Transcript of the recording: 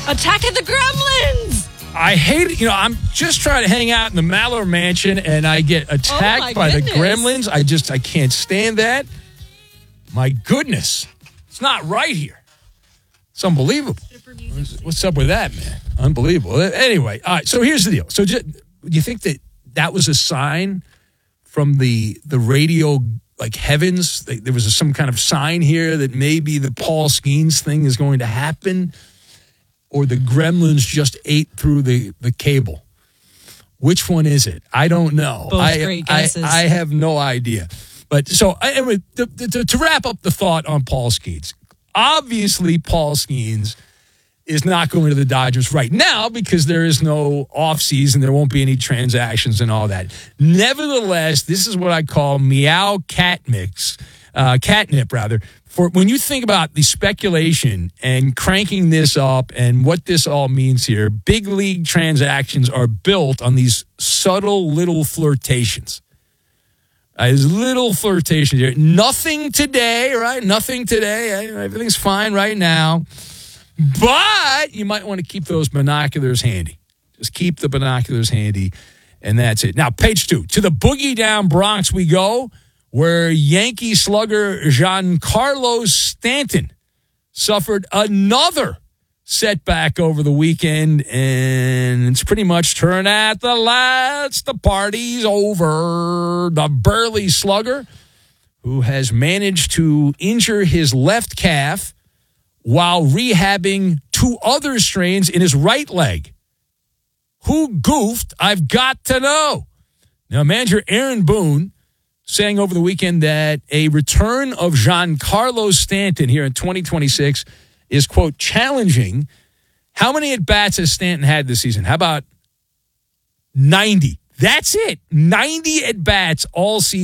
Attack of the Gremlins! I hate it. I'm just trying to hang out in the Maller Mansion and I get attacked by the Gremlins. I can't stand that. My goodness. It's not right here. It's unbelievable. What's up with that, man? Unbelievable. Anyway, all right, so here's the deal. So do you think that was a sign from the radio, like heavens? There was some kind of sign here that maybe the Paul Skeens thing is going to happen? Or the Gremlins just ate through the cable? Which one is it? I don't know. Both great guesses. I have no idea. But so, anyway, to wrap up the thought on Paul Skeens, obviously Paul Skeens is not going to the Dodgers right now because there is no offseason. There won't be any transactions and all that. Nevertheless, this is what I call meow catnip, for when you think about the speculation and cranking this up and what this all means here. Big league transactions are built on these subtle little flirtations. There's little flirtation here. Nothing today, right? Nothing today. Everything's fine right now. But you might want to keep those binoculars handy. Just keep the binoculars handy, and that's it. Now, page 2. To the boogie down Bronx we go, where Yankee slugger Giancarlo Stanton suffered another setback over the weekend, and it's pretty much turn at the lights. The party's over. The burly slugger, who has managed to injure his left calf while rehabbing 2 other strains in his right leg. Who goofed? I've got to know. Now, manager Aaron Boone saying over the weekend that a return of Giancarlo Stanton here in 2026 is, quote, challenging. How many at-bats has Stanton had this season? How about 90? That's it. 90 at-bats all season.